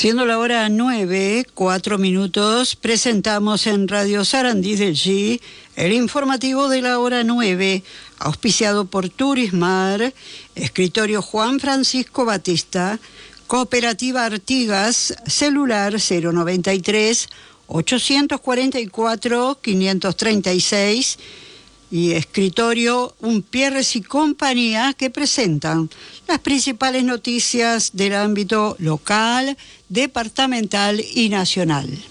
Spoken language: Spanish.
Siendo la hora 9:04, presentamos en Radio Sarandí del G el informativo de la hora 9, auspiciado por Turismar, Escritorio Juan Francisco Batista, Cooperativa Artigas, celular 093 844 536 y Escritorio Umpierres y Compañía, que presentan las principales noticias del ámbito local, departamental y nacional.